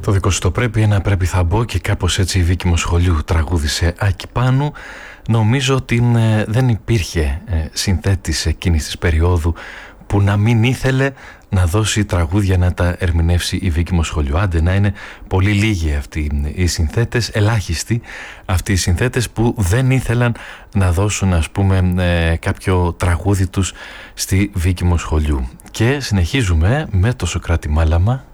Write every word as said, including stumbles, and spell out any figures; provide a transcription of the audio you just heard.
Το δικό σου το πρέπει, ένα πρέπει θα μπω, και κάπως έτσι η Βίκη Μοσχολιού τραγούδισε Άκη Πάνου. Νομίζω ότι ε, δεν υπήρχε ε, συνθέτης εκείνης της περίοδου που να μην ήθελε να δώσει τραγούδια να τα ερμηνεύσει η Βίκη Μοσχολιού. Άντε να είναι πολύ λίγοι αυτοί οι συνθέτες, ελάχιστοι αυτοί οι συνθέτες που δεν ήθελαν να δώσουν, ας πούμε, ε, κάποιο τραγούδι τους στη Βίκη Μοσχολιού. Και συνεχίζουμε με το Σωκράτη Μάλαμα.